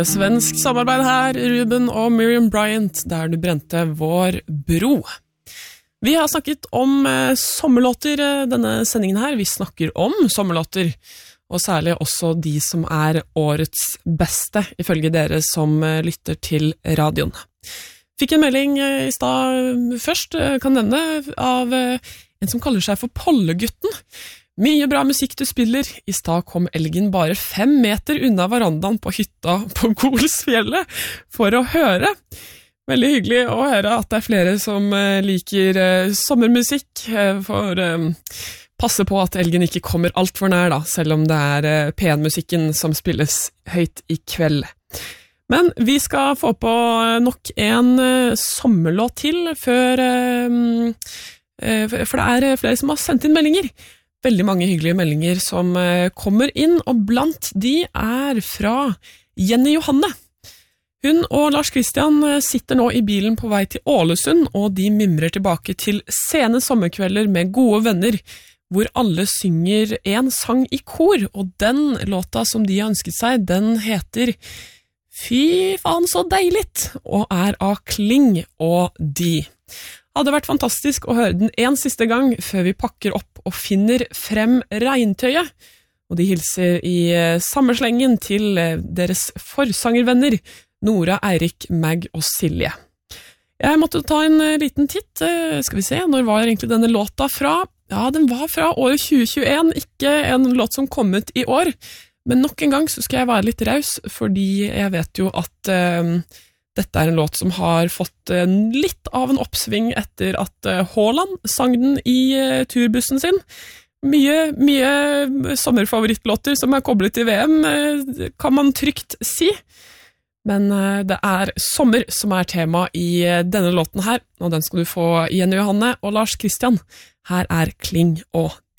Svensk samarbeid her, Ruben og Miriam Bryant, der du brente vår bro. Vi har snakket om sommerlåter denne sendingen her. Vi snakker om sommerlåter, og særlig også de som er årets beste, ifølge dere som lytter til radioen. Fikk en melding i stad først, kan nevne, av en som kaller seg for Pollegutten. Mye bra musikk du spiller. I stad kom elgen bare 5 meter unna verandaen på hytta på Golsfjellet for å høre. Veldig hyggelig å høre at det er flere som liker sommermusikk, for passe på at elgen ikke kommer alt for nær, da, selv om det er penmusikken som spilles høyt i kveld. Men vi skal få på nok en sommerlåt til før, for det er flere som har sendt inn meldinger. Veldig mange hyggelige meldinger som kommer inn, og blant de er fra Jenny Johanne. Hun og Lars Christian sitter nå i bilen på vei til Ålesund, og de mimrer tilbake til sene sommerkvelder med gode venner, hvor alle synger en sang i kor, og den låta som de har ønsket seg, den heter Fy faen så deiligt, og er av Kling og de. Hadde vært fantastisk å høre den en siste gang før vi pakker opp og finner frem regntøyet, og de hilser i sammenslengen til deres forsangervenner, Nora, Eirik, Mag og Silje. Jeg måtte ta en liten titt, skal vi se, når var egentlig denne låta fra? Ja, den var fra året 2021, ikke en låt som kom ut i år, men nok en gang så skal jeg være litt raus, fordi jeg vet jo at dette er en låt som har fått litt av en oppsving etter at Haaland sang den i turbussen sin. Mye sommerfavorittlåter som er koblet til VM, kan man trygt si. Men det er sommer som er tema i denne låten her, og den skal du få Jenny Johanne og Lars Christian. Her er Kling og